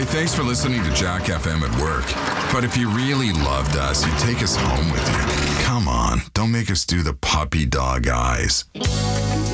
thanks for listening to Jack FM at work. But if you really loved us, you'd take us home with you. Come on, don't make us do the puppy dog eyes.